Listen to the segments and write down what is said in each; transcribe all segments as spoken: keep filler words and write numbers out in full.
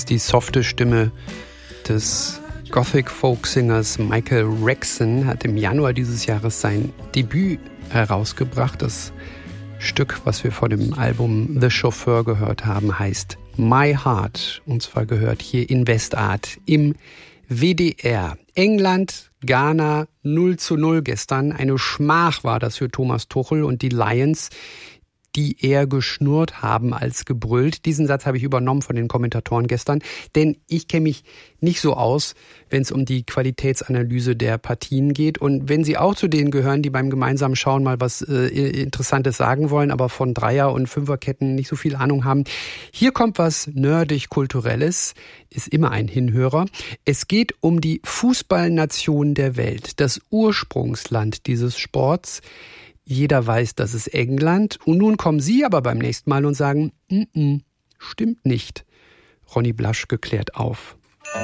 ist die softe Stimme des Gothic-Folk-Singers Michael Rexon, hat im Januar dieses Jahres sein Debüt herausgebracht. Das Stück, was wir vor dem Album The Chauffeur gehört haben, heißt My Heart. Und zwar gehört hier in Westart im W D R. England, Ghana null zu null gestern. Eine Schmach war das für Thomas Tuchel und die Lions, die eher geschnurrt haben als gebrüllt. Diesen Satz habe ich übernommen von den Kommentatoren gestern, denn ich kenne mich nicht so aus, wenn es um die Qualitätsanalyse der Partien geht. Und wenn Sie auch zu denen gehören, die beim gemeinsamen Schauen mal was äh, Interessantes sagen wollen, aber von Dreier- und Fünferketten nicht so viel Ahnung haben, hier kommt was nerdig-kulturelles, ist immer ein Hinhörer. Es geht um die Fußballnation der Welt, das Ursprungsland dieses Sports. Jeder weiß, das ist England. Und nun kommen Sie aber beim nächsten Mal und sagen, N-n, stimmt nicht. Ronny Blaschke klärt auf.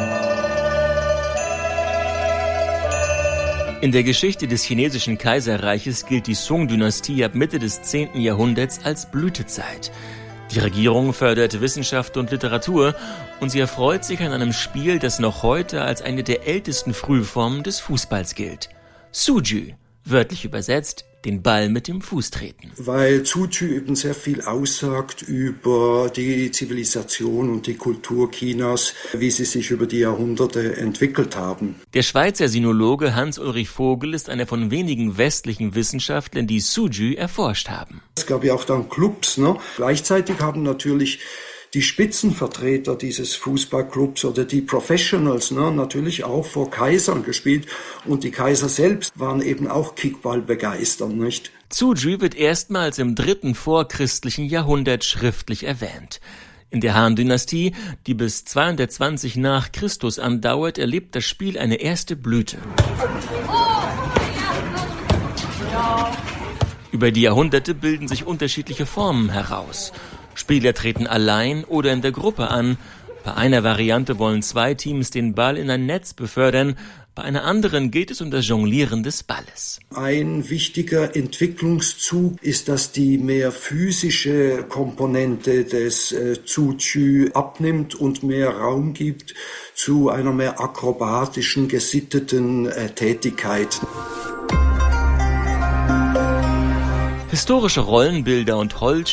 In der Geschichte des chinesischen Kaiserreiches gilt die Song-Dynastie ab Mitte des zehnten Jahrhunderts als Blütezeit. Die Regierung fördert Wissenschaft und Literatur und sie erfreut sich an einem Spiel, das noch heute als eine der ältesten Frühformen des Fußballs gilt. Suzhu, wörtlich übersetzt, den Ball mit dem Fuß treten. Weil Suzhu eben sehr viel aussagt über die Zivilisation und die Kultur Chinas, wie sie sich über die Jahrhunderte entwickelt haben. Der Schweizer Sinologe Hans-Ulrich Vogel ist einer von wenigen westlichen Wissenschaftlern, die Suzhu erforscht haben. Es gab ja auch dann Clubs, ne? Gleichzeitig haben natürlich die Spitzenvertreter dieses Fußballclubs oder die Professionals ne, natürlich auch vor Kaisern gespielt und die Kaiser selbst waren eben auch Kickball begeistert, nicht? Suzhu wird erstmals im dritten vorchristlichen Jahrhundert schriftlich erwähnt. In der Han-Dynastie, die bis zweihundertzwanzig nach Christus andauert, erlebt das Spiel eine erste Blüte. Über die Jahrhunderte bilden sich unterschiedliche Formen heraus. Spieler treten allein oder in der Gruppe an. Bei einer Variante wollen zwei Teams den Ball in ein Netz befördern. Bei einer anderen geht es um das Jonglieren des Balles. Ein wichtiger Entwicklungszug ist, dass die mehr physische Komponente des äh, Suzhu abnimmt und mehr Raum gibt zu einer mehr akrobatischen, gesitteten äh, Tätigkeit. Historische Rollenbilder und Holz